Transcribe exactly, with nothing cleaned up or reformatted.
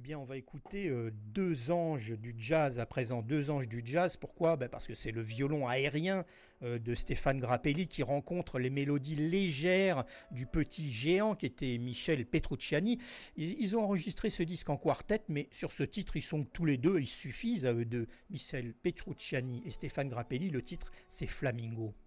Eh bien, on va écouter euh, deux anges du jazz à présent. Deux anges du jazz, pourquoi? Ben parce que c'est le violon aérien euh, de Stéphane Grappelli qui rencontre les mélodies légères du petit géant qui était Michel Petrucciani. Ils, ils ont enregistré ce disque en quartet, mais sur ce titre, ils sont tous les deux, ils suffisent à eux deux. Michel Petrucciani et Stéphane Grappelli, le titre, c'est Flamingo.